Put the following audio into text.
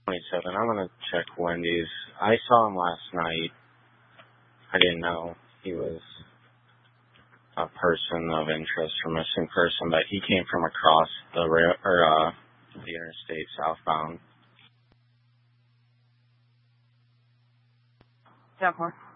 27. I'm going to check Wendy's. I saw him last night. I didn't know he was a person of interest or missing person, but he came from across the the interstate southbound. 10-4.